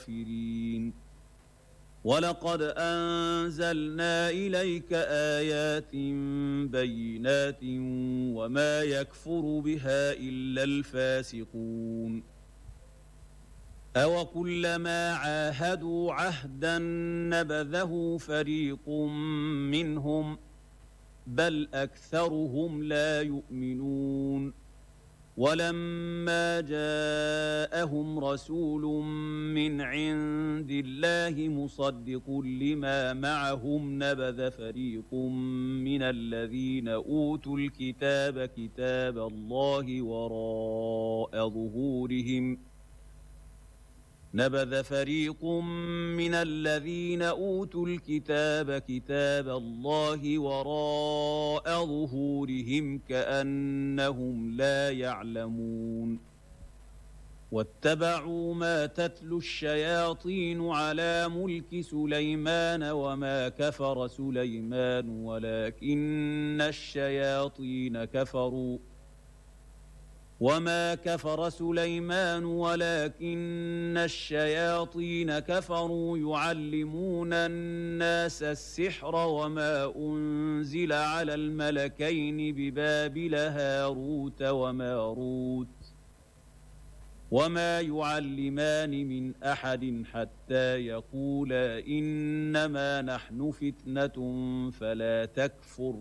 الكافرين. ولقد أنزلنا إليك آيات بينات وما يكفر بها إلا الفاسقون. أوكلما عاهدوا عهدا نبذه فريق منهم بل أكثرهم لا يؤمنون. ولما جاءهم رسول من عند الله مصدق لما معهم نبذ فريق من الذين أوتوا الكتاب كتاب الله وراء ظهورهم نبذ فريق من الذين أوتوا الكتاب كتاب الله وراء ظهورهم كأنهم لا يعلمون. واتبعوا ما تتلو الشياطين على ملك سليمان وما كفر سليمان ولكن الشياطين كفروا يعلمون الناس السحر وما أنزل على الملكين ببابل هاروت وماروت وما يعلمان من أحد حتى يقولا إنما نحن فتنة فلا تكفر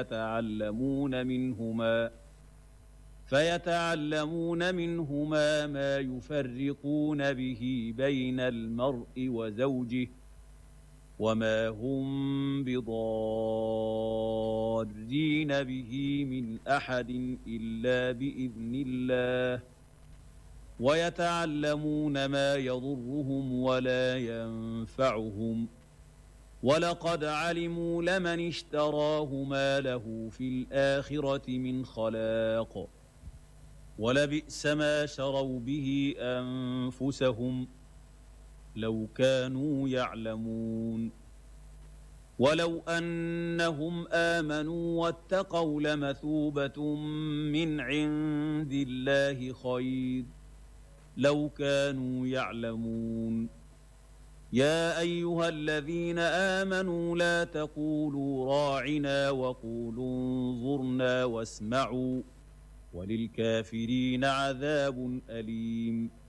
فيتعلمون منهما ما يفرقون به بين المرء وزوجه وما هم بضارين به من أحد إلا بإذن الله ويتعلمون ما يضرهم ولا ينفعهم ولقد علموا لمن اشتراه ما له في الآخرة من خلاق ولبئس ما شروا به أنفسهم لو كانوا يعلمون. ولو أنهم آمنوا واتقوا لمثوبة من عند الله خير لو كانوا يعلمون. يا أيها الذين آمنوا لا تقولوا راعنا وقولوا انظرنا واسمعوا وللكافرين عذاب أليم.